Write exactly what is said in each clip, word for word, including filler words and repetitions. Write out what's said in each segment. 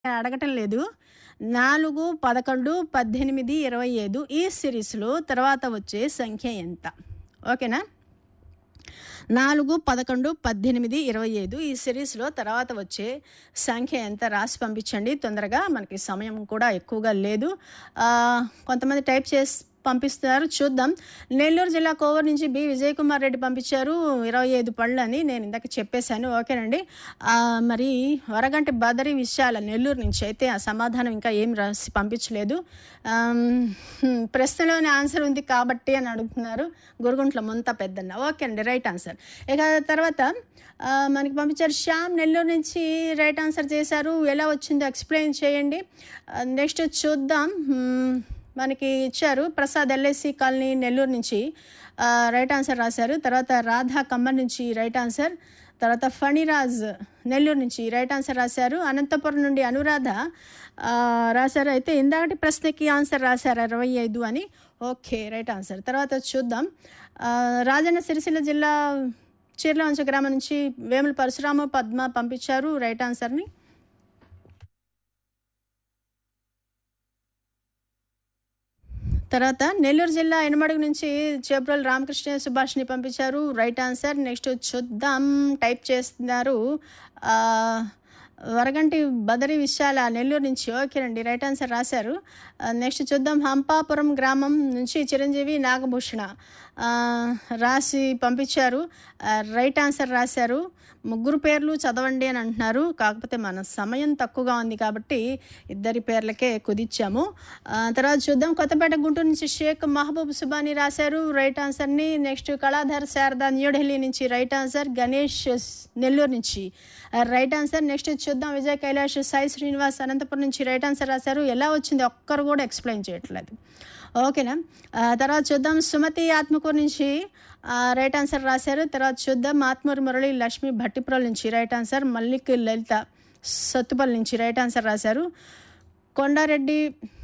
అడగటం లేదు. నాలుగు, పదకొండు, పద్దెనిమిది, ఇరవై ఐదు ఈ సిరీస్‌లో తర్వాత వచ్చే సంఖ్య ఎంత? ఓకేనా? నాలుగు, పదకొండు, పద్దెనిమిది, ఇరవై ఐదు ఈ సిరీస్‌లో తర్వాత వచ్చే సంఖ్య ఎంత రాసి పంపించండి తొందరగా. మనకి సమయం కూడా ఎక్కువగా లేదు. ఆహ్, కొంతమంది టైప్ చేసి పంపిస్తున్నారు, చూద్దాం. నెల్లూరు జిల్లా కోవూరు నుంచి బి విజయకుమార్ రెడ్డి పంపించారు ఇరవై ఐదు పళ్ళని. నేను ఇందాక చెప్పేశాను. ఓకేనండి. ఆహ్, మరి వరగంటి బదరి విశాల నెల్లూరు నుంచి అయితే ఆ సమాధానం ఇంకా ఏం రాసి పంపించలేదు. ఆహ్, హ్మ్, ప్రశ్నలోని ఆన్సర్ ఉంది కాబట్టి అని అడుగుతున్నారు. గురుగుంట్ల ముంత పెద్దన్న. ఓకే అండి, రైట్ ఆన్సర్. ఇక తర్వాత ఆహ్, మనకి పంపించారు శ్యామ్ నెల్లూరు నుంచి రైట్ ఆన్సర్ చేశారు. ఎలా వచ్చిందో ఎక్స్‌ప్లెయిన్ చేయండి. ఆహ్, నెక్స్ట్ చూద్దాం. హ్మ్, మనకి ఇచ్చారు ప్రసాద్ ఎల్ఐసి కాలనీ నెల్లూరు నుంచి ఆహ్, రైట్ ఆన్సర్ రాశారు. తర్వాత రాధా ఖమ్మం నుంచి రైట్ ఆన్సర్. తర్వాత ఫణిరాజ్ నెల్లూరు నుంచి రైట్ ఆన్సర్ రాశారు. అనంతపురం నుండి అనురాధ ఆహ్, రాశారు. అయితే ఇందాకటి ప్రశ్నకి ఆన్సర్ రాశారు ఇరవై ఐదు అని. Okay, right answer. తర్వాత చూద్దాం. ఆహ్, రాజన్న సిరిసిల్ల జిల్లా చీర్లవంచ గ్రామం నుంచి వేముల పరశురాము పద్మ పంపించారు రైట్ ఆన్సర్ని. తర్వాత నెల్లూరు జిల్లా ఎనమడుగు నుంచి చేబ్రోలు రామకృష్ణ సుభాష్ని పంపించారు రైట్ ఆన్సర్. నెక్స్ట్ చూద్దాం, టైప్ చేస్తున్నారు ఆహ్, వరగంటి బదరి విశాల నెల్లూరు నుంచి. ఓకేనండి, రైట్ ఆన్సర్ రాశారు. ఆహ్, నెక్స్ట్ చూద్దాం. హంపాపురం గ్రామం నుంచి చిరంజీవి నాగభూషణ ఆహ్, రాసి పంపించారు. ఆహ్, రైట్ ఆన్సర్ రాశారు. ముగ్గురు పేర్లు చదవండి అని అంటున్నారు. కాకపోతే మన సమయం తక్కువగా ఉంది కాబట్టి ఇద్దరి పేర్లకే కుదిచ్చాము. ఆహ్, తర్వాత చూద్దాం. కొత్తపేట గుంటూరు నుంచి షేక్ మహబూబ్ సుబానీ రాశారు రైట్ ఆన్సర్ని. నెక్స్ట్ కళాధర్ శారద న్యూఢిల్లీ నుంచి రైట్ ఆన్సర్. గణేష్ నెల్లూరు నుంచి రైట్ ఆన్సర్. నెక్స్ట్ చూద్దాం. విజయ్ కైలాష్ సాయి శ్రీనివాస్ అనంతపురం నుంచి రైట్ ఆన్సర్ రాశారు. ఎలా వచ్చింది ఒక్కరు కూడా ఎక్స్ప్లెయిన్ చేయట్లేదు. ఓకేనా? ఆహ్, తర్వాత చూద్దాం. సుమతి ఆత్మకూరు నుంచి ఆహ్, రైట్ ఆన్సర్ రాశారు. తర్వాత చూద్దాం. ఆత్మూరు మురళి లక్ష్మి భట్టిపురం నుంచి రైట్ ఆన్సర్. మల్లిక్ లలిత సత్తుపల్లి నుంచి రైట్ ఆన్సర్ రాశారు. కొండారెడ్డి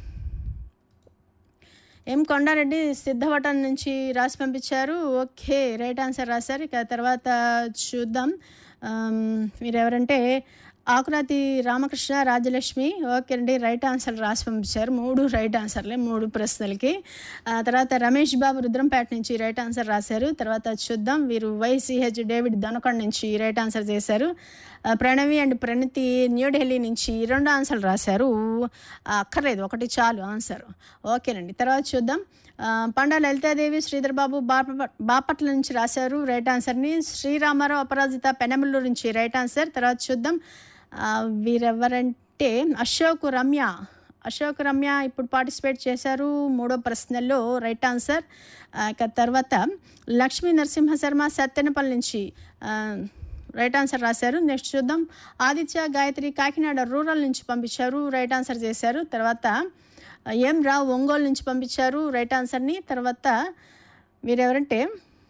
ఎం కొండారెడ్డి సిద్ధవటం నుంచి రాసి పంపించారు. ఓకే, రైట్ ఆన్సర్ రాశారు. ఇక తర్వాత చూద్దాం. ఆమ్, మీరెవరంటే ఆకురాతి రామకృష్ణ రాజలక్ష్మి. ఓకే అండి, రైట్ ఆన్సర్ రాసి పంపించారు. మూడు రైట్ ఆన్సర్లే మూడు ప్రశ్నలకి. ఆ తర్వాత రమేష్ బాబు రుద్రంపేట నుంచి రైట్ ఆన్సర్ రాశారు. తర్వాత చూద్దాం. వీరు వైసిహెచ్ డేవిడ్ దొనకొండ నుంచి రైట్ ఆన్సర్ చేశారు. ఆ, ప్రణవి అండ్ ప్రణతి న్యూఢిల్లీ నుంచి రెండు ఆన్సర్లు రాశారు. ఆ, అక్కర్లేదు, ఒకటి చాలు ఆన్సర్. ఓకేనండి. తర్వాత చూద్దాం. ఆ, పండా లలితాదేవి శ్రీధర్ బాబు బాప బాపట్ల నుంచి రాశారు రైట్ ఆన్సర్ని. శ్రీరామారావు అపరాజిత పెనమల్లూరు నుంచి రైట్ ఆన్సర్. తర్వాత చూద్దాం. ఆ, వీరెవరంటే అశోక్ రమ్య అశోక్ రమ్య ఇప్పుడు పార్టిసిపేట్ చేశారు మూడో ప్రశ్నల్లో రైట్ ఆన్సర్. ఆ, ఇక తర్వాత లక్ష్మీ నరసింహ శర్మ సత్తెనపల్లి నుంచి ఆ, రైట్ ఆన్సర్ రాశారు. నెక్స్ట్ చూద్దాం. ఆదిత్య గాయత్రి కాకినాడ రూరల్ నుంచి పంపించారు రైట్ ఆన్సర్ చేశారు. తర్వాత ఎం రావు ఒంగోలు నుంచి పంపించారు రైట్ ఆన్సర్ని. తర్వాత వీరెవరంటే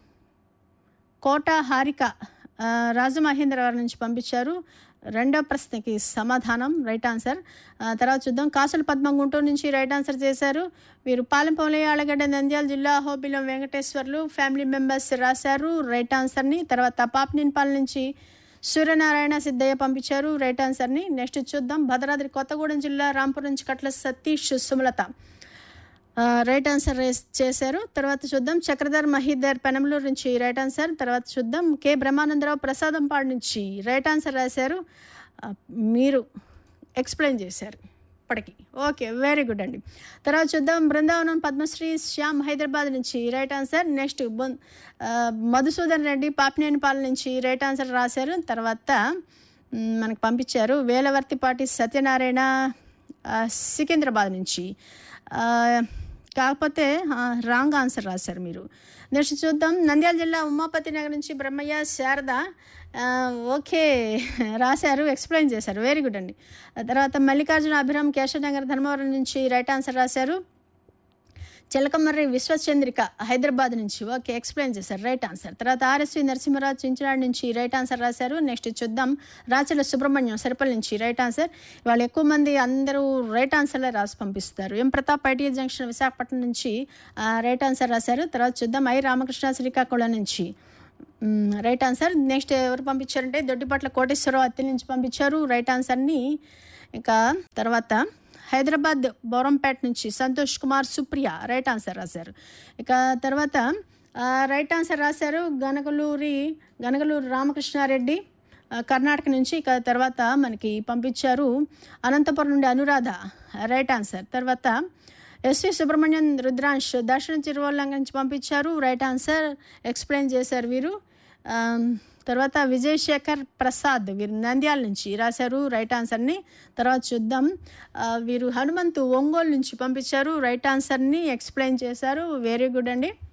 కోట హారిక ఆ, రాజమహేంద్రవరం నుంచి పంపించారు రెండో ప్రశ్నకి సమాధానం రైట్ ఆన్సర్. ఆ, తర్వాత చూద్దాం. కాసుల పద్మ గుంటూరు నుంచి రైట్ ఆన్సర్ చేశారు. వీరు పాలెంపల్లి ఆలగడ్డ నంద్యాల జిల్లా హోబిలం వెంకటేశ్వర్లు ఫ్యామిలీ మెంబర్స్ రాశారు రైట్ ఆన్సర్ని. తర్వాత పాపనిన్పాల నుంచి సూర్యనారాయణ సిద్ధయ్య పంపించారు రైట్ ఆన్సర్ని. నెక్స్ట్ చూద్దాం. భద్రాద్రి కొత్తగూడెం జిల్లా రాంపూర్ నుంచి కట్ల సతీష్ సుమలత ఆ, రైట్ ఆన్సర్ రేస్ చేశారు. తర్వాత చూద్దాం. చక్రధర్ మహీధర్ పెనమలూరు నుంచి రైట్ ఆన్సర్. తర్వాత చూద్దాం. కె బ్రహ్మానందరావు ప్రసాదంపాడు నుంచి రైట్ ఆన్సర్ రాశారు. ఆ, మీరు ఎక్స్ప్లెయిన్ చేశారు ఇప్పటికి. ఓకే, వెరీ గుడ్ అండి. తర్వాత చూద్దాం. బృందావనం పద్మశ్రీ శ్యామ్ హైదరాబాద్ నుంచి రైట్ ఆన్సర్. నెక్స్ట్ బొన్ ఆ, మధుసూదన్ రెడ్డి పాపినేనిపాలెం నుంచి రైట్ ఆన్సర్ రాశారు. తర్వాత మ్, మనకు పంపించారు వేలవర్తిపాటి సత్యనారాయణ ఆ, సికింద్రాబాద్ నుంచి. ఆ, కాకపోతే రాంగ్ ఆన్సర్ రాశారు మీరు. నెక్స్ట్ చూద్దాం. నంద్యాల జిల్లా ఉమాపతి నగర్ నుంచి బ్రహ్మయ్య శారద ఆ, ఓకే రాశారు, ఎక్స్ప్లెయిన్ చేశారు. వెరీ గుడ్ అండి. తర్వాత మల్లికార్జున అభిరామ్ కేశవనగర్ ధర్మవరం నుంచి రైట్ ఆన్సర్ రాశారు. చిలకమర్రి విశ్వచంద్రిక హైదరాబాద్ నుంచి ఓకే ఎక్స్ప్లెయిన్ చేశారు రైట్ ఆన్సర్. తర్వాత ఆర్ఎస్వి నరసింహరాజు చించినాడు నుంచి రైట్ ఆన్సర్ రాశారు. నెక్స్ట్ చూద్దాం. రాచల సుబ్రహ్మణ్యం సరిపల్లి నుంచి రైట్ ఆన్సర్. వాళ్ళు ఎక్కువ మంది అందరూ రైట్ ఆన్సర్లే రాసి పంపిస్తారు. ఎం ప్రతాప్ ఐటీఐ జంక్షన్ విశాఖపట్నం నుంచి రైట్ ఆన్సర్ రాశారు. తర్వాత చూద్దాం. ఐ రామకృష్ణ శ్రీకాకుళం నుంచి రైట్ ఆన్సర్. నెక్స్ట్ ఎవరు పంపించారంటే దొడ్డిపట్ల కోటేశ్వరరావు అత్తి నుంచి పంపించారు రైట్ ఆన్సర్ని. ఇంకా తర్వాత హైదరాబాద్ బోరంపేట నుంచి సంతోష్ కుమార్ సుప్రియ రైట్ ఆన్సర్ రాశారు. ఇక తర్వాత ఆ, రైట్ ఆన్సర్ రాశారు గనగలూరి గనగలూరు రామకృష్ణారెడ్డి ఆ, కర్ణాటక నుంచి. ఇక తర్వాత మనకి పంపించారు అనంతపురం నుండి అనురాధ రైట్ ఆన్సర్. తర్వాత ఎస్వి సుబ్రహ్మణ్యం రుద్రాంశ్ దక్షిణ తిరువల్లంక నుంచి పంపించారు రైట్ ఆన్సర్, ఎక్స్ప్లెయిన్ చేశారు వీరు. ఆ, తర్వాత విజయ్ శేఖర్ ప్రసాద్ వీరు నంద్యాల నుంచి రాశారు రైట్ ఆన్సర్ని. తర్వాత చూద్దాం, ఆ, వీరు హనుమంతు ఒంగోలు నుంచి పంపించారు రైట్ ఆన్సర్ని, ఎక్స్ప్లెయిన్ చేశారు. వెరీ గుడ్ అండి.